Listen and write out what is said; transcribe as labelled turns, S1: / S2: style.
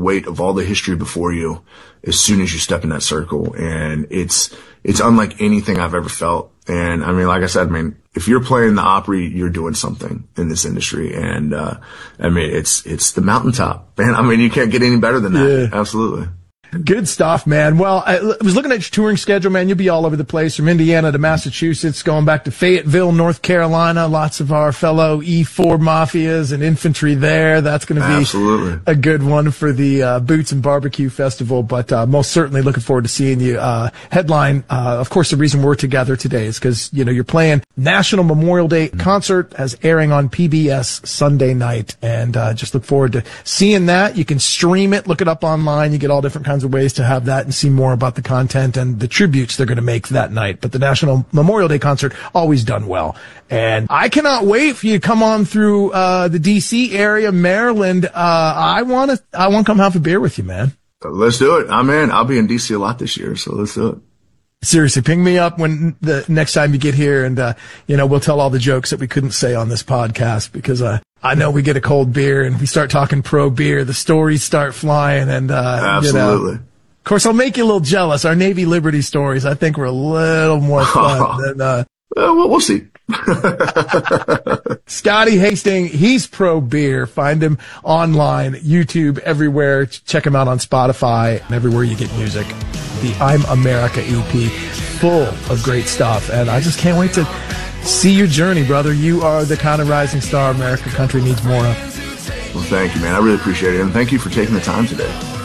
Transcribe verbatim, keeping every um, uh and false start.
S1: weight of all the history before you as soon as you step in that circle. And it's, it's unlike anything I've ever felt. And I mean, like I said, I mean, if you're playing the Opry, you're doing something in this industry. And, uh, I mean, it's, it's the mountaintop, man. I mean, you can't get any better than that. Yeah. Absolutely.
S2: Good stuff, man. Well, I was looking at your touring schedule, man. You'll be all over the place, from Indiana to Massachusetts, going back to Fayetteville, North Carolina. Lots of our fellow E four Mafias and infantry there. That's going to be
S1: Absolutely.
S2: a good one for the uh, Boots and Barbecue Festival. But uh, most certainly looking forward to seeing you uh, headline. Uh, of course, the reason we're together today is because, you know, you're playing National Memorial Day concert as airing on P B S Sunday night. And uh, just look forward to seeing that. You can stream it, look it up online. You get all different kinds of ways to have that and see more about the content and the tributes they're going to make that night. But the National Memorial Day concert, always done well. And I cannot wait for you to come on through uh the D C area, Maryland. Uh I want to I want to come have a beer with you, man.
S1: Let's do it. I'm in. I'll be in D C a lot this year, so let's do it.
S2: Seriously, ping me up when the next time you get here, and uh you know, we'll tell all the jokes that we couldn't say on this podcast, because uh I know we get a cold beer and we start talking pro beer, the stories start flying, and uh
S1: Absolutely.
S2: You know, of course, I'll make you a little jealous. Our Navy Liberty stories, I think, were a little more fun than, uh,
S1: uh well, we'll see.
S2: Scotty Hastings, he's pro beer. Find him online, YouTube, everywhere. Check him out on Spotify and everywhere you get music. The I'm America E P, full of great stuff. And I just can't wait to see your journey, brother. You are the kind of rising star America country needs more of.
S1: Well, thank you, man. I really appreciate it. And thank you for taking the time today.